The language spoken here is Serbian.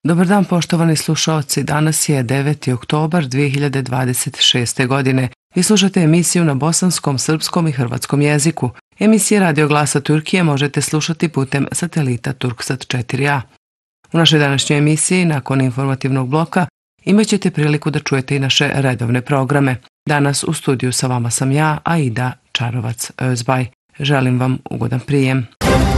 Dobar dan poštovani slušaoci, danas je 9. oktobar 2026. godine. Vi slušate emisiju na bosanskom, srpskom i hrvatskom jeziku. Emisije Radio Glasa Turkije možete slušati putem satelita Turksat 4a. U našoj današnjoj emisiji, nakon informativnog bloka, imat ćete priliku da čujete i naše redovne programe. Danas u studiju sa vama sam ja, Aida Čarovac Özbaj. Želim vam ugodan prijem.